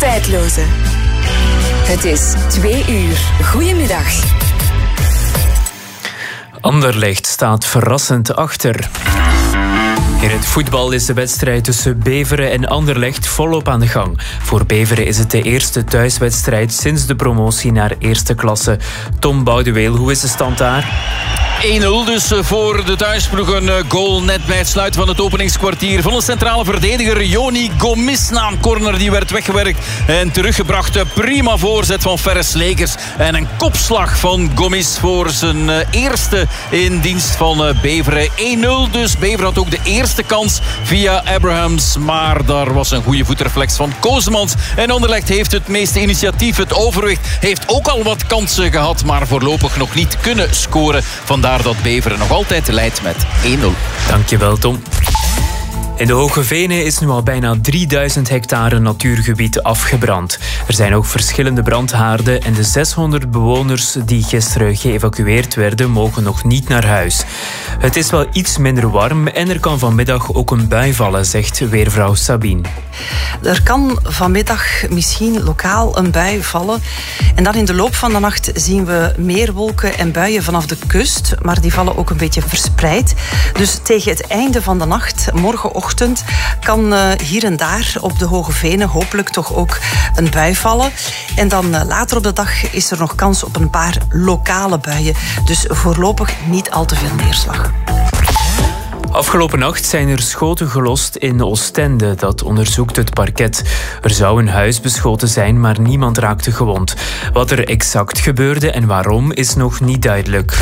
Tijdloze. Het is 2 uur. Goedemiddag. Anderlecht staat verrassend achter. In het voetbal is de wedstrijd tussen Beveren en Anderlecht volop aan de gang. Voor Beveren is het de eerste thuiswedstrijd sinds de promotie naar eerste klasse. Tom Boudeweel, hoe is de stand daar? 1-0 dus voor de thuisploeg. Een goal net bij het sluiten van het openingskwartier van een centrale verdediger, Joni Gomis, na een corner die werd weggewerkt en teruggebracht. Prima voorzet van Ferres Lekers en een kopslag van Gomis voor zijn eerste in dienst van Beveren. 1-0 dus. Beveren had ook de eerste kans via Abrahams, maar daar was een goede voetreflex van Kozemans. En Anderlecht heeft het meeste initiatief, het overwicht, heeft ook al wat kansen gehad, maar voorlopig nog niet kunnen scoren. Vandaar dat Beveren nog altijd leidt met 1-0. Dankjewel, Tom. In de Hoge Venen is nu al bijna 3000 hectare natuurgebied afgebrand. Er zijn ook verschillende brandhaarden en de 600 bewoners die gisteren geëvacueerd werden, mogen nog niet naar huis. Het is wel iets minder warm en er kan vanmiddag ook een bui vallen, zegt weervrouw Sabine. Er kan vanmiddag misschien lokaal een bui vallen. En dan in de loop van de nacht zien we meer wolken en buien vanaf de kust, maar die vallen ook een beetje verspreid. Dus tegen het einde van de nacht, morgenochtend, kan hier en daar op de Hoge Venen hopelijk toch ook een bui vallen. En dan later op de dag is er nog kans op een paar lokale buien. Dus voorlopig niet al te veel neerslag. Afgelopen nacht zijn er schoten gelost in Oostende. Dat onderzoekt het parket. Er zou een huis beschoten zijn, maar niemand raakte gewond. Wat er exact gebeurde en waarom is nog niet duidelijk.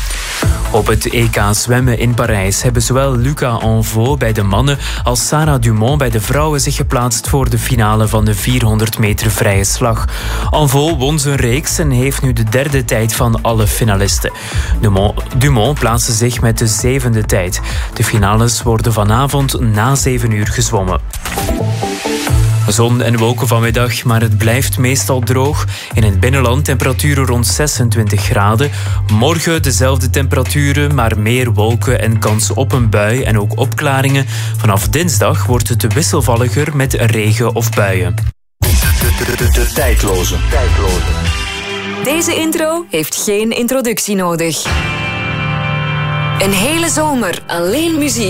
Op het EK zwemmen in Parijs hebben zowel Luca Anveau bij de mannen als Sarah Dumont bij de vrouwen zich geplaatst voor de finale van de 400 meter vrije slag. Anveau won zijn reeks en heeft nu de 3e tijd van alle finalisten. Dumont plaatste zich met de 7e tijd. De finales worden vanavond na 7 uur gezwommen. Zon en wolken vanmiddag, maar het blijft meestal droog. In het binnenland temperaturen rond 26 graden. Morgen dezelfde temperaturen, maar meer wolken en kans op een bui en ook opklaringen. Vanaf dinsdag wordt het wisselvalliger met regen of buien. De tijdloze. Deze intro heeft geen introductie nodig. Een hele zomer alleen muziek.